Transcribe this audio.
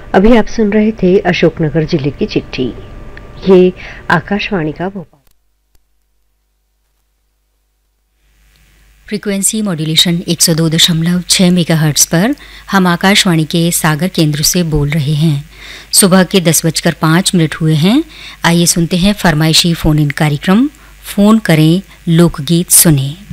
अभी आप सुन रहे थे अशोकनगर जिले की चिट्ठी। ये आकाशवाणी का भोपाल। फ्रीक्वेंसी मॉड्यूलेशन 102.6 मेगाहर्ट्ज़ पर हम आकाशवाणी के सागर केंद्र से बोल रहे हैं। सुबह के 10:05 हुए हैं। आइए सुनते हैं फरमाइशी फ़ोन इन कार्यक्रम। फ़ोन करें, लोकगीत सुने।